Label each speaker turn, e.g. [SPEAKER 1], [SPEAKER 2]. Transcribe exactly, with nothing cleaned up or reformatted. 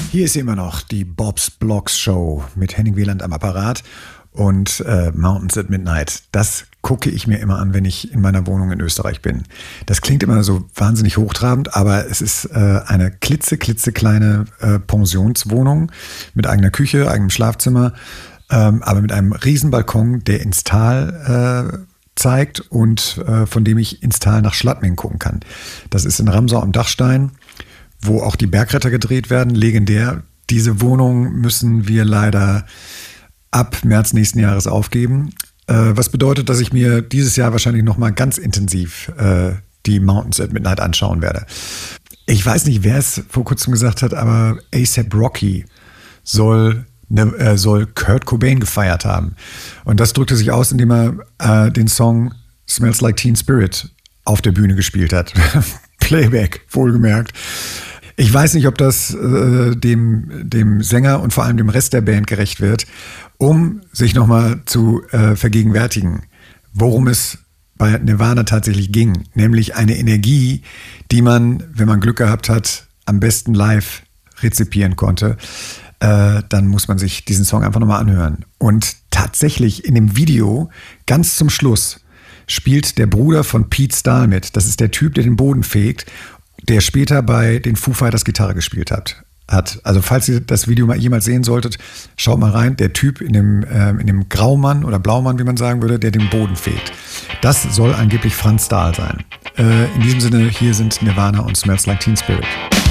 [SPEAKER 1] Hier ist immer noch die Bob's Blocks Show mit Henning Wieland am Apparat und äh, Mountains at Midnight. Das gucke ich mir immer an, wenn ich in meiner Wohnung in Österreich bin. Das klingt immer so wahnsinnig hochtrabend, aber es ist äh, eine klitze, klitzekleine äh, Pensionswohnung mit eigener Küche, eigenem Schlafzimmer, ähm, aber mit einem riesen Balkon, der ins Tal äh, zeigt und äh, von dem ich ins Tal nach Schladming gucken kann. Das ist in Ramsau am Dachstein, wo auch die Bergretter gedreht werden, legendär. Diese Wohnung müssen wir leider ab März nächsten Jahres aufgeben. Äh, was bedeutet, dass ich mir dieses Jahr wahrscheinlich nochmal ganz intensiv äh, die Mountains at Midnight anschauen werde. Ich weiß nicht, wer es vor kurzem gesagt hat, aber A$AP Rocky soll, ne, äh, soll Kurt Cobain gefeiert haben. Und das drückte sich aus, indem er äh, den Song Smells Like Teen Spirit auf der Bühne gespielt hat. Playback, wohlgemerkt. Ich weiß nicht, ob das äh, dem, dem Sänger und vor allem dem Rest der Band gerecht wird, um sich nochmal zu äh, vergegenwärtigen, worum es bei Nirvana tatsächlich ging. Nämlich eine Energie, die man, wenn man Glück gehabt hat, am besten live rezipieren konnte. Äh, dann muss man sich diesen Song einfach nochmal anhören. Und tatsächlich in dem Video, ganz zum Schluss, spielt der Bruder von Pete Stahl mit. Das ist der Typ, der den Boden fegt, der später bei den Foo Fighters Gitarre gespielt hat. hat. Also falls ihr das Video mal jemals sehen solltet, schaut mal rein. Der Typ in dem, äh, in dem Graumann oder Blaumann, wie man sagen würde, der den Boden fegt. Das soll angeblich Franz Stahl sein. Äh, in diesem Sinne, hier sind Nirvana und Smells Like Teen Spirit.